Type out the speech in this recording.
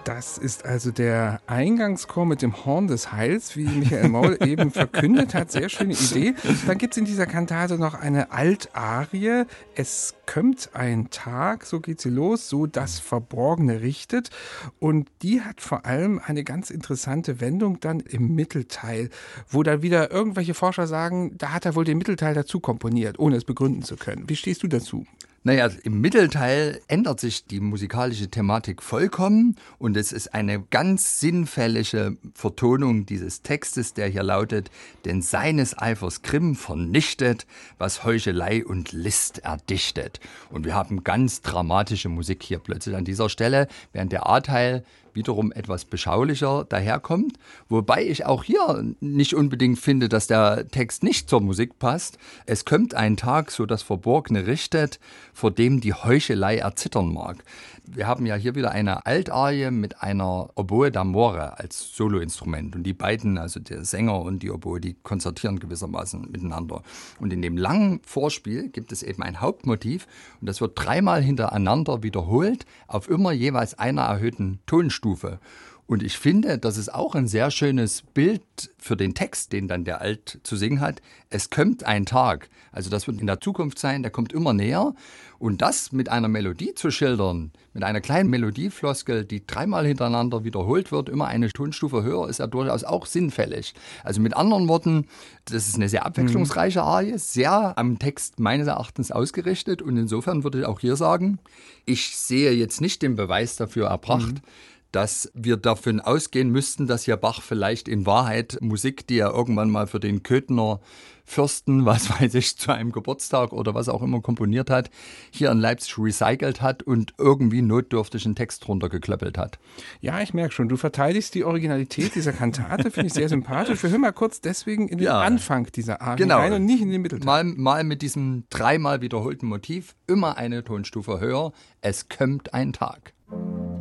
Das ist also der Eingangschor mit dem Horn des Heils, wie Michael Maul eben verkündet hat. Sehr schöne Idee. Dann gibt es in dieser Kantate noch eine Altarie. Es kömmt ein Tag, so geht sie los, so das Verborgene richtet. Und die hat vor allem eine ganz interessante Wendung dann im Mittelteil, wo dann wieder irgendwelche Forscher sagen, da hat er wohl den Mittelteil dazu komponiert, ohne es begründen zu können. Wie stehst du dazu? Naja, im Mittelteil ändert sich die musikalische Thematik vollkommen und es ist eine ganz sinnfällige Vertonung dieses Textes, der hier lautet: Denn seines Eifers Grimm vernichtet, was Heuchelei und List erdichtet. Und wir haben ganz dramatische Musik hier plötzlich an dieser Stelle, während der A-Teil wiederum etwas beschaulicher daherkommt, wobei ich auch hier nicht unbedingt finde, dass der Text nicht zur Musik passt. Es kommt ein Tag, so das Verborgene richtet, vor dem die Heuchelei erzittern mag. Wir haben ja hier wieder eine Altarie mit einer Oboe d'Amore als Soloinstrument und die beiden, also der Sänger und die Oboe, die konzertieren gewissermaßen miteinander. Und in dem langen Vorspiel gibt es eben ein Hauptmotiv und das wird dreimal hintereinander wiederholt auf immer jeweils einer erhöhten Tonstufe. Und ich finde, das ist auch ein sehr schönes Bild für den Text, den dann der Alt zu singen hat. Es kommt ein Tag, also das wird in der Zukunft sein, der kommt immer näher. Und das mit einer Melodie zu schildern, mit einer kleinen Melodiefloskel, die dreimal hintereinander wiederholt wird, immer eine Tonstufe höher, ist ja durchaus auch sinnfällig. Also mit anderen Worten, das ist eine sehr abwechslungsreiche Arie, sehr am Text meines Erachtens ausgerichtet. Und insofern würde ich auch hier sagen, ich sehe jetzt nicht den Beweis dafür erbracht, dass wir davon ausgehen müssten, dass hier Bach vielleicht in Wahrheit Musik, die er irgendwann mal für den Köthener Fürsten, was weiß ich, zu einem Geburtstag oder was auch immer komponiert hat, hier in Leipzig recycelt hat und irgendwie notdürftig einen Text runtergeklöppelt hat. Ja, ich merke schon, du verteidigst die Originalität dieser Kantate, finde ich sehr sympathisch. Wir hören mal kurz deswegen in den Anfang dieser Arie rein und nicht in den Mittelteil. Mal mit diesem dreimal wiederholten Motiv, immer eine Tonstufe höher, es kommt ein Tag.